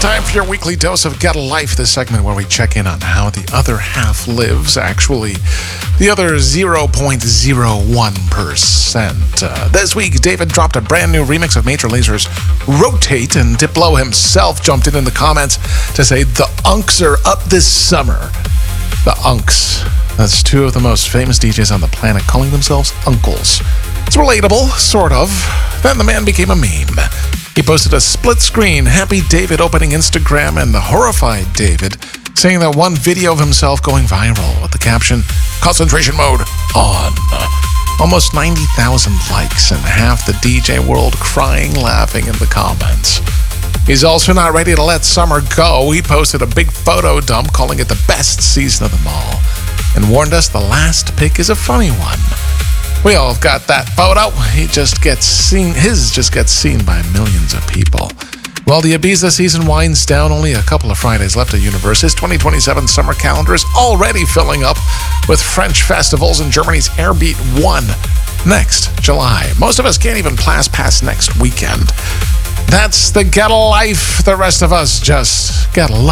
Time for your weekly dose of Get a Life, this segment where we check in on how the other half lives, actually. The other 0.01%. This week, David dropped a brand new remix of Major Laser's Rotate, and Diplo himself jumped in the comments to say the Unks are up this summer. The Unks. That's two of the most famous DJs on the planet calling themselves uncles. It's relatable, sort of. Then the man became a meme. He posted a split-screen Happy David opening Instagram and the horrified David saying that one video of himself going viral with the caption, "Concentration mode on." Almost 90,000 likes and half the DJ world crying, laughing in the comments. He's also not ready to let summer go. He posted a big photo dump calling it the best season of them all and warned us the last pick is a funny one. We all got that photo. His just gets seen by millions of people. While the Ibiza season winds down, only a couple of Fridays left at Universe. His 2027 summer calendar is already filling up with French festivals and Germany's Airbeat 1 next July. Most of us can't even past next weekend. That's the Get a Life. The rest of us just get a life.